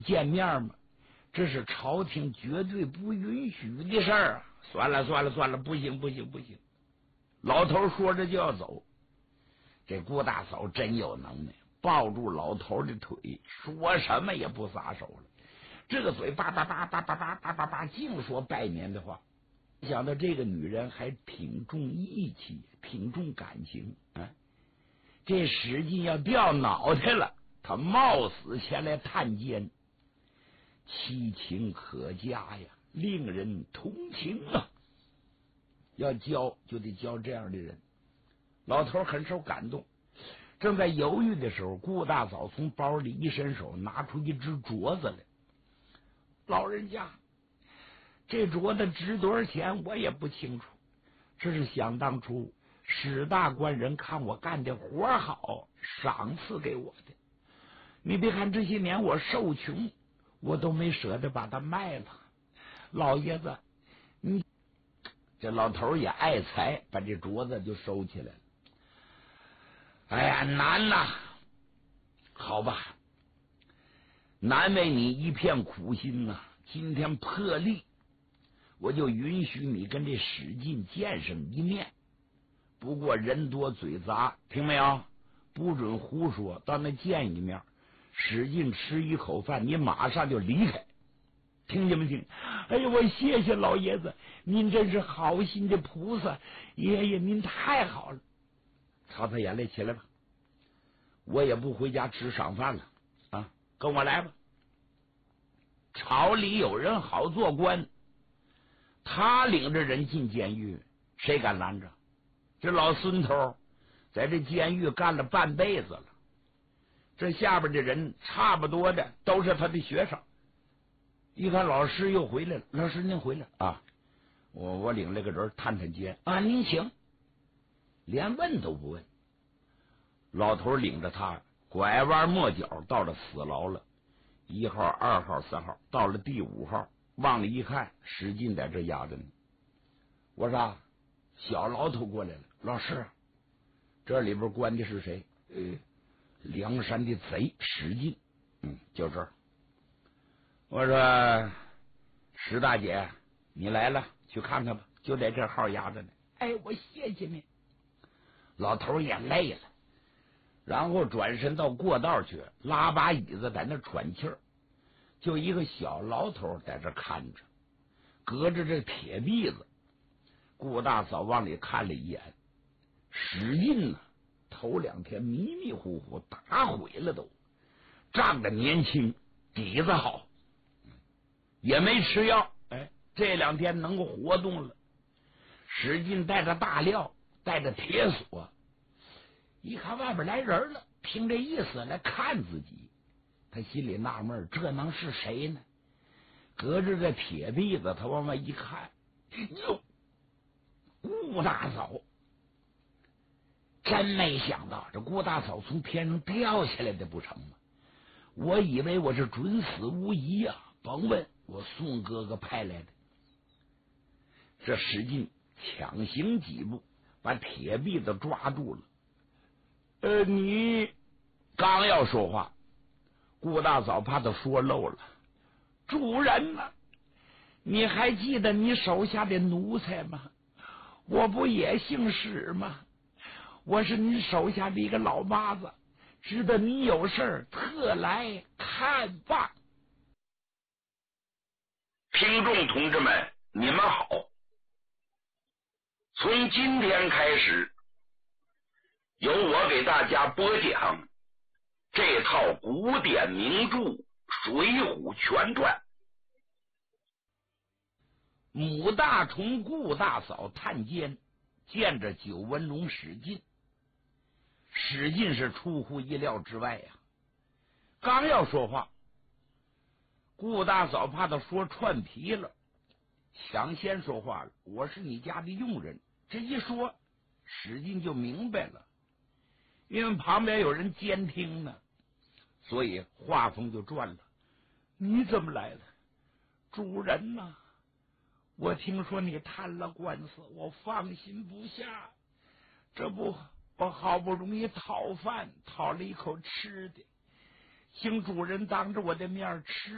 见面嘛，这是朝廷绝对不允许的事儿啊！算了，不行！老头说着就要走，这顾大嫂真有能耐，抱住老头的腿，说什么也不撒手了。这个嘴叭叭，净说拜年的话。想到这个女人还挺重义气，挺重感情啊！这使劲要掉脑袋了，他冒死前来探监，凄情可嘉呀，令人同情啊！要交就得交这样的人。老头很受感动，正在犹豫的时候，顾大嫂从包里一伸手，拿出一只镯子来。老人家，这镯子值多少钱我也不清楚，这是想当初史大官人看我干的活好，赏赐给我的。你别看这些年我受穷，我都没舍得把它卖了。老爷子，你这老头也爱财，把这镯子就收起来了。哎呀，难呐！好吧，难为你一片苦心呐！今天破例，我就允许你跟这史进见上一面。不过人多嘴杂，听没有？不准胡说。到那见一面，史进吃一口饭，你马上就离开，听见没听？哎呀，我谢谢老爷子，您真是好心的菩萨，爷爷您太好了。擦擦眼泪，起来吧，我也不回家吃赏饭了啊，跟我来吧。朝里有人好做官，他领着人进监狱，谁敢拦着？这老孙头在这监狱干了半辈子了，这下边的人差不多的都是他的学生。一看老师又回来了，老师您回来啊，我领了个人探探监啊，您请。连问都不问，老头领着他拐弯抹角到了死牢了，1号、2号、3号，到了第5号，往里一看，史进在这压着呢。我说小牢头过来了，老师，这里边关的是谁？梁山的贼史进。就这儿。我说史大姐，你来了，去看看吧，就在这号压着呢。哎，我谢谢你。老头也累了，然后转身到过道去，拉把椅子在那喘气儿。就一个小牢头在这看着，隔着这铁篦子。顾大嫂往里看了一眼，史进呢，头2天迷迷糊糊，打毁了都，仗着年轻，底子好，也没吃药，这2天能够活动了。史进带着大料，带着铁锁，一看外边来人了，凭这意思来看自己，他心里纳闷，这能是谁呢？隔着这铁篦子，他往外一看，哟，顾大嫂！真没想到这顾大嫂从天上掉下来的不成吗？我以为我是准死无疑呀，甭问，我宋哥哥派来的。这史进抢行几步，把铁篦子抓住了。你刚要说话，顾大嫂怕他说漏了。主人呐，你还记得你手下的奴才吗？我不也姓史吗？我是你手下的一个老妈子，知道你有事儿，特来看吧。 听众同志们，你们好！从今天开始，由我给大家播讲这套古典名著《水浒全传》。 母大虫顾大嫂探监，见着九纹龙史进。史进是出乎意料之外呀，刚要说话，顾大嫂怕他说串皮了，抢先说话了。我是你家的佣人。这一说，史进就明白了，因为旁边有人监听呢，所以话锋就转了。你怎么来了？主人呐，我听说你摊了官司，我放心不下，这不我好不容易讨饭，讨了一口吃的，请主人当着我的面吃